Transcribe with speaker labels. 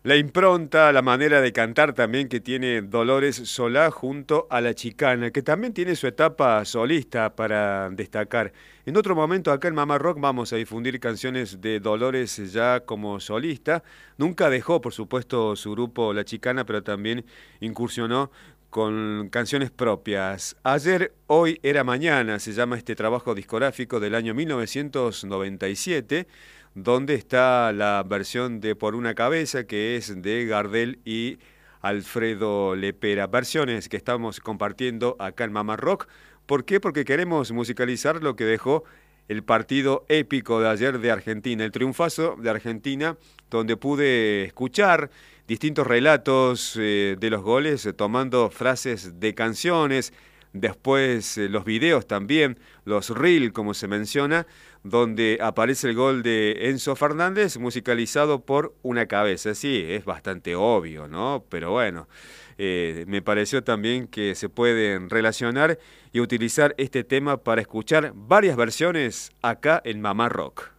Speaker 1: La impronta, la manera de cantar también que tiene Dolores Solá junto a La Chicana, que también tiene su etapa solista para destacar. En otro momento acá en Mamá Rock vamos a difundir canciones de Dolores ya como solista. Nunca dejó, por supuesto, su grupo La Chicana, pero también incursionó con canciones propias. Ayer, hoy era mañana, se llama este trabajo discográfico del año 1997, donde está la versión de Por una cabeza, que es de Gardel y Alfredo Lepera. Versiones que estamos compartiendo acá en Mamá Rock. ¿Por qué? Porque queremos musicalizar lo que dejó el partido épico de ayer de Argentina, el triunfazo de Argentina, donde pude escuchar distintos relatos de los goles, tomando frases de canciones, después los videos también, los reel, como se menciona, donde aparece el gol de Enzo Fernández musicalizado por una cabeza. Sí, es bastante obvio, ¿no? Pero bueno, me pareció también que se pueden relacionar y utilizar este tema para escuchar varias versiones acá en Mamá Rock.